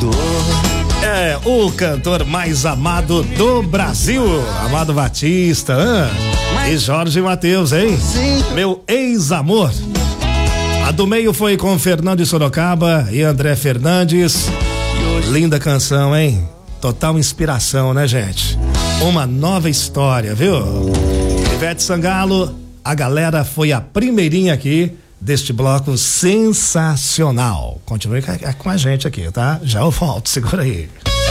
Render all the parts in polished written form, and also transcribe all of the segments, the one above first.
dor. É o cantor mais amado do Brasil, Amado Batista, e Jorge Mateus, hein? Meu ex-amor. A do meio foi com Fernando de Sorocaba e André Fernandes. Linda canção, hein? Total inspiração, né, gente? Uma nova história, viu? Ivete Sangalo, a galera foi a primeirinha aqui deste bloco sensacional. Continue com a gente aqui, tá? Já eu volto, segura aí.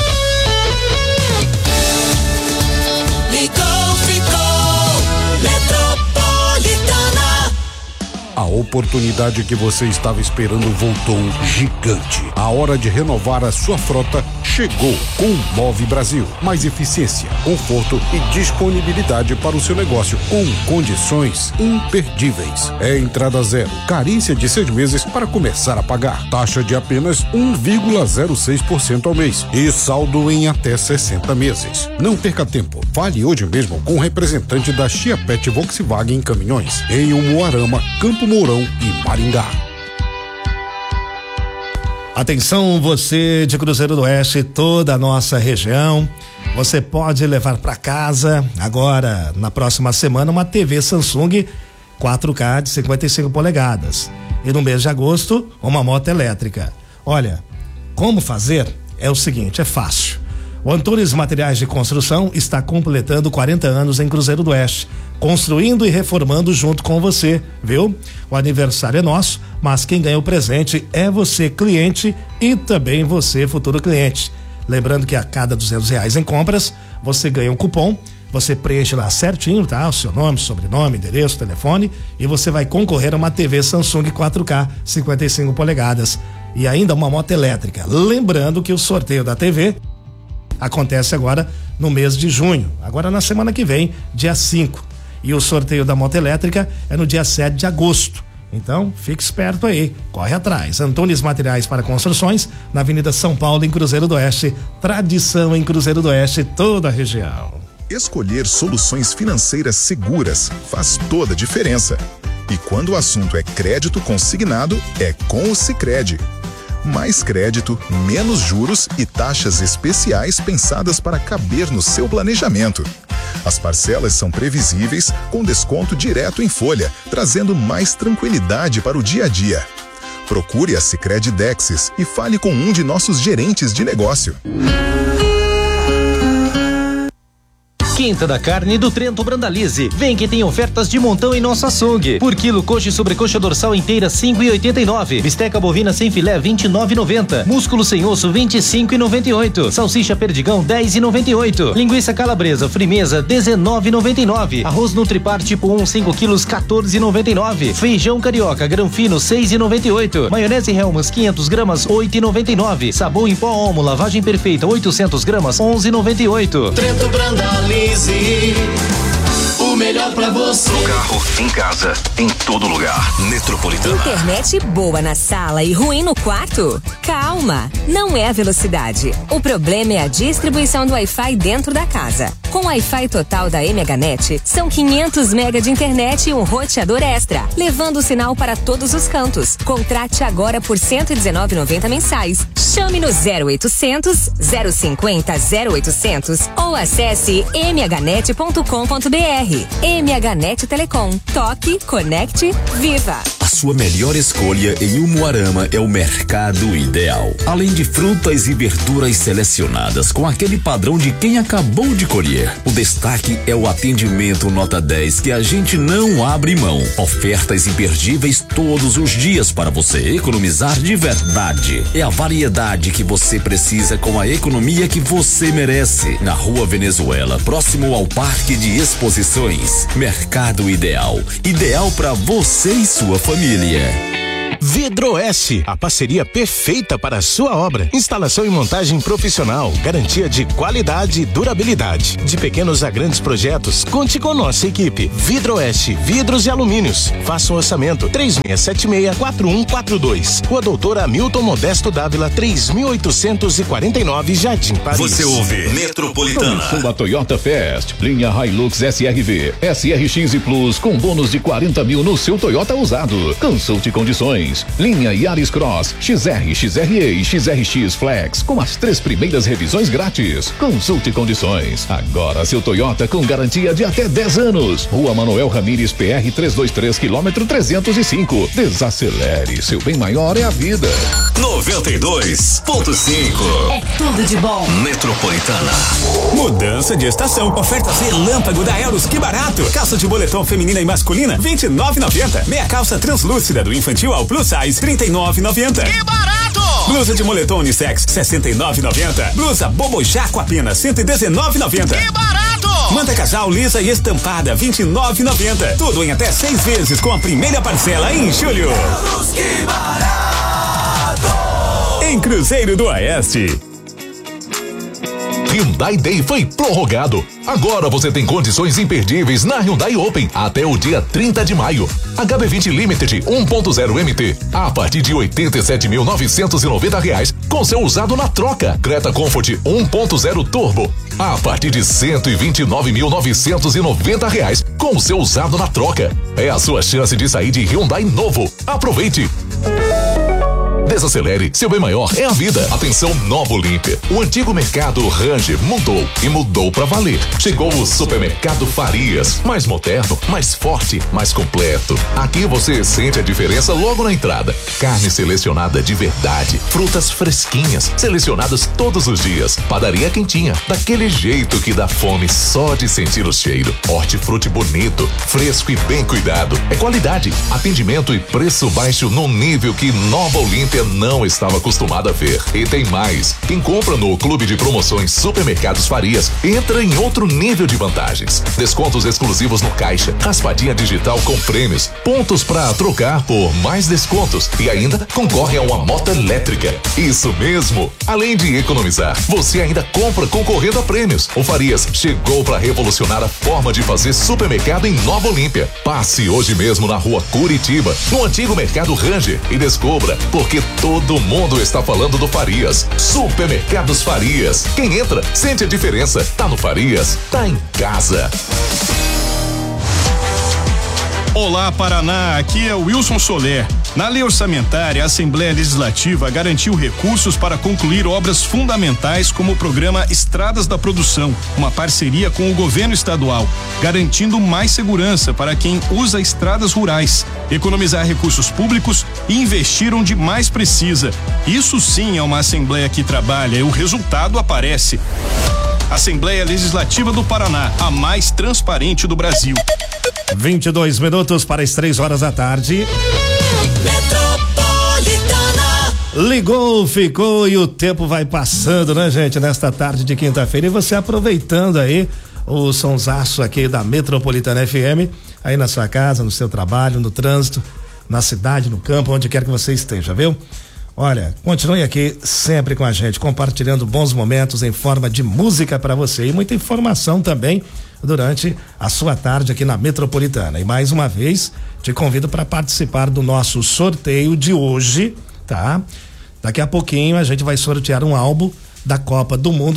Ligou, ficou, Metropolitana. A oportunidade que você estava esperando voltou gigante. A hora de renovar a sua frota chegou com o Move Brasil. Mais eficiência, conforto e disponibilidade para o seu negócio com condições imperdíveis. É entrada zero, carência de 6 meses para começar a pagar. Taxa de apenas 1,06% ao mês e saldo em até 60 meses. Não perca tempo. Fale hoje mesmo com o representante da Chiapete Volkswagen Caminhões em Umuarama, Campo Mourão e Maringá. Atenção, você de Cruzeiro do Oeste, toda a nossa região, você pode levar para casa agora, na próxima semana, uma TV Samsung 4K de 55 polegadas e no mês de agosto, uma moto elétrica. Olha, como fazer? É o seguinte, é fácil. O Antunes Materiais de Construção está completando 40 anos em Cruzeiro do Oeste, construindo e reformando junto com você, viu? O aniversário é nosso, mas quem ganha o presente é você, cliente, e também você, futuro cliente. Lembrando que a cada R$200 em compras, você ganha um cupom, você preenche lá certinho, tá? O seu nome, sobrenome, endereço, telefone, e você vai concorrer a uma TV Samsung 4K 55 polegadas e ainda uma moto elétrica. Lembrando que o sorteio da TV acontece agora no mês de junho, agora na semana que vem, dia 5. E o sorteio da moto elétrica é no dia 7 de agosto. Então, fique esperto aí, corre atrás. Antunes Materiais para Construções, na Avenida São Paulo, em Cruzeiro do Oeste. Tradição em Cruzeiro do Oeste, toda a região. Escolher soluções financeiras seguras faz toda a diferença. E quando o assunto é crédito consignado, é com o Sicredi. Mais crédito, menos juros e taxas especiais pensadas para caber no seu planejamento. As parcelas são previsíveis, com desconto direto em folha, trazendo mais tranquilidade para o dia a dia. Procure a Sicredi Dexis e fale com um de nossos gerentes de negócio. Quinta da Carne do Trento Brandalize. Vem que tem ofertas de montão em nosso açougue. Por quilo, coxa e sobrecoxa dorsal inteira, 5,89. Bisteca bovina sem filé, 29,90. Músculo sem osso, 25,98. Salsicha perdigão, 10,98. Linguiça calabresa frimeza, 19,99. Arroz Nutripar tipo 1, 5 quilos, 14,99. Feijão carioca grão fino, 6,98. Maionese Hellmann's 500 gramas, 8,99. Sabão em pó Omo lavagem perfeita, 800 gramas, 11,98. Trento Brandalize, o melhor pra você. No carro, em casa, em todo lugar. Metropolitana. Internet boa na sala e ruim no quarto? Calma, não é a velocidade. O problema é a distribuição do Wi-Fi dentro da casa. Com o Wi-Fi total da MHNet, são 500 MB de internet e um roteador extra, levando o sinal para todos os cantos. Contrate agora por R$119,90 mensais. Chame no 0800 050 0800 ou acesse mhnet.com.br. MHNet Telecom. Toque, conecte, viva. A sua melhor escolha em Umuarama é o Mercado Ideal. Além de frutas e verduras selecionadas com aquele padrão de quem acabou de colher, o destaque é o atendimento nota 10 que a gente não abre mão. Ofertas imperdíveis todos os dias para você economizar de verdade. É a variedade que você precisa com a economia que você merece. Na Rua Venezuela, próximo ao Parque de Exposições. Mercado Ideal. Ideal para você e sua família. Vidroeste, a parceria perfeita para a sua obra. Instalação e montagem profissional, garantia de qualidade e durabilidade. De pequenos a grandes projetos, conte com nossa equipe. Vidroeste, vidros e alumínios. Faça um orçamento 3676-4142. Rua Doutora Hamilton Modesto Dávila, 3849, Jardim Paris. Você ouve Metropolitana. Sua Toyota Fest, linha Hilux SRV, SRX e Plus com bônus de 40 mil no seu Toyota usado. Consulte condições. condições. Linha Yaris Cross, XR, XRE e XRX Flex com as 3 primeiras revisões grátis. Consulte condições. Agora seu Toyota com garantia de até 10 anos. Rua Manuel Ramires PR 323 quilômetro 305. Desacelere, seu bem maior é a vida. 92.5. É tudo de bom. Metropolitana. Mudança de estação. Ofertas relâmpago da Eros, que barato. Calça de boletom feminina e masculina, R$29,90. Meia calça translúcida do infantil ao plus size, R$39,90. Que barato! Blusa de moletom unissex, R$69,90. Blusa Bobo Jaco apenas, R$119,90. Que barato! Manta casal lisa e estampada, R$29,90. Tudo em até 6 vezes com a primeira parcela em julho. Que barato! Em Cruzeiro do Oeste. Hyundai Day foi prorrogado. Agora você tem condições imperdíveis na Hyundai Open até o dia 30 de maio. HB20 Limited 1.0 MT a partir de R$87.990 com seu usado na troca. Creta Comfort 1.0 Turbo a partir de R$129.990 com seu usado na troca. É a sua chance de sair de Hyundai novo. Aproveite! Desacelere, seu bem maior é a vida. Atenção, Nova Olímpia. O antigo mercado Ranger mudou e mudou pra valer. Chegou o supermercado Farias, mais moderno, mais forte, mais completo. Aqui você sente a diferença logo na entrada. Carne selecionada de verdade, frutas fresquinhas, selecionadas todos os dias. Padaria quentinha, daquele jeito que dá fome só de sentir o cheiro. Hortifruti bonito, fresco e bem cuidado. É qualidade, atendimento e preço baixo num nível que Nova Olímpia não estava acostumada a ver. E tem mais. Quem compra no Clube de Promoções Supermercados Farias entra em outro nível de vantagens. Descontos exclusivos no caixa, raspadinha digital com prêmios, pontos para trocar por mais descontos e ainda concorre a uma moto elétrica. Isso mesmo. Além de economizar, você ainda compra concorrendo a prêmios. O Farias chegou para revolucionar a forma de fazer supermercado em Nova Olímpia. Passe hoje mesmo na Rua Curitiba, no antigo mercado Ranger e descubra porque todo mundo está falando do Farias. Supermercados Farias. Quem entra, sente a diferença. Tá no Farias, tá em casa. Olá, Paraná, aqui é o Wilson Soler. Na lei orçamentária, a Assembleia Legislativa garantiu recursos para concluir obras fundamentais como o programa Estradas da Produção, uma parceria com o governo estadual, garantindo mais segurança para quem usa estradas rurais, economizar recursos públicos e investir onde mais precisa. Isso sim é uma Assembleia que trabalha e o resultado aparece. Assembleia Legislativa do Paraná, a mais transparente do Brasil. 22 minutos para as 3 horas da tarde. Metropolitana. Ligou, ficou e o tempo vai passando, né, gente? Nesta tarde de quinta-feira e você aproveitando aí o sonsaço aqui da Metropolitana FM, aí na sua casa, no seu trabalho, no trânsito, na cidade, no campo, onde quer que você esteja, viu? Olha, continue aqui sempre com a gente, compartilhando bons momentos em forma de música para você e muita informação também durante a sua tarde aqui na Metropolitana. E mais uma vez, te convido para participar do nosso sorteio de hoje, tá? Daqui a pouquinho a gente vai sortear um álbum da Copa do Mundo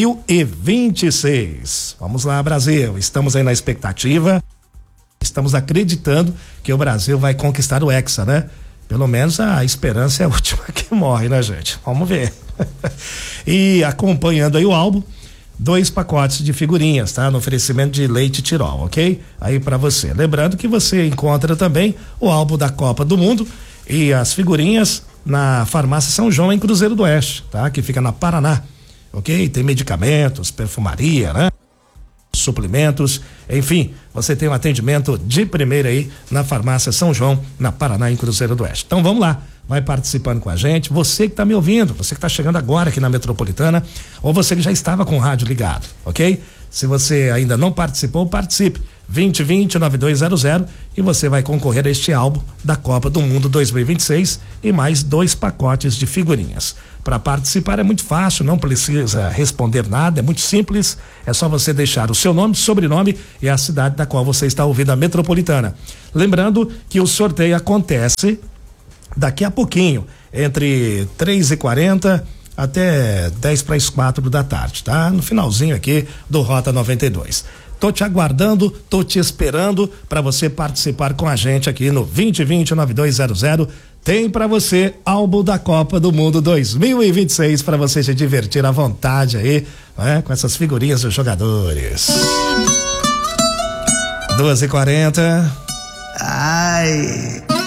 2026. Vamos lá, Brasil, estamos aí na expectativa, estamos acreditando que o Brasil vai conquistar o Hexa, né? Pelo menos a esperança é a última que morre, né, gente? Vamos ver. E acompanhando aí o álbum, 2 pacotes de figurinhas, tá? No oferecimento de Leite Tirol, ok? Aí pra você. Lembrando que você encontra também o álbum da Copa do Mundo e as figurinhas na Farmácia São João, em Cruzeiro do Oeste, tá? Que fica na Paraná, ok? Tem medicamentos, perfumaria, né? Suplementos, enfim, você tem um atendimento de primeira aí na Farmácia São João, na Paraná, em Cruzeiro do Oeste. Então vamos lá, vai participando com a gente, você que está me ouvindo, você que está chegando agora aqui na Metropolitana, ou você que já estava com o rádio ligado, ok? Se você ainda não participou, participe, 2020-9200 e você vai concorrer a este álbum da Copa do Mundo 2026 e mais 2 pacotes de figurinhas. Para participar é muito fácil, não precisa responder nada, é muito simples, é só você deixar o seu nome, sobrenome e a cidade da qual você está ouvindo a Metropolitana. Lembrando que o sorteio acontece daqui a pouquinho, entre 3h40 até 3:50 da tarde, tá? No finalzinho aqui do Rota 92. Tô te aguardando, tô te esperando para você participar com a gente aqui no 2020-9200. Tem para você álbum da Copa do Mundo 2026 para você se divertir à vontade aí, né? Com essas figurinhas dos jogadores. 2h40. Ai.